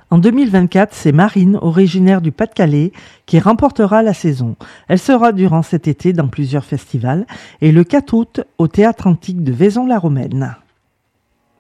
En 2024, c'est Marine, originaire du Pas-de-Calais, qui remportera la saison. Elle sera durant cet été dans plusieurs festivals et le 4 août au Théâtre Antique de Vaison-la-Romaine.